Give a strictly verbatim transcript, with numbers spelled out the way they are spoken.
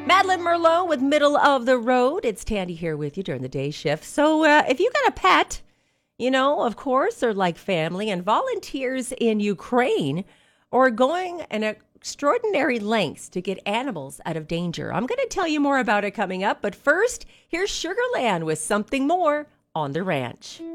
Madeline Merlot with Middle of the Road. It's Tandy here with you during the day shift. So uh, if you got a pet, you know, of course, they're like family, and volunteers in Ukraine are going an extraordinary lengths to get animals out of danger. I'm going to tell you more about it coming up, but first, here's Sugarland with something more on the ranch.